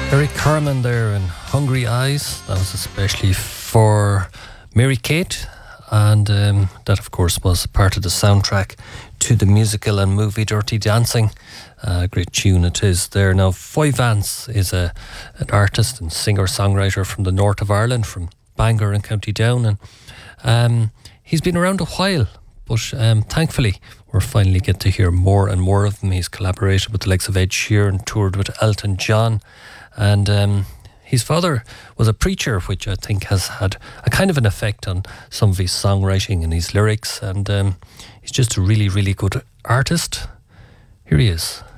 Eric Carmen there and Hungry Eyes. That was especially for Mary-Kate, and that of course was part of the soundtrack to the musical and movie Dirty Dancing. Great tune it is there. Now, Foy Vance is an artist and singer-songwriter from the north of Ireland, from Bangor in County Down, and he's been around a while, but thankfully we're finally get to hear more and more of him. He's collaborated with the likes of Ed Sheeran, toured with Elton John, and his father was a preacher, which I think has had a kind of an effect on some of his songwriting and his lyrics, and he's just a really, really good artist. Here he is.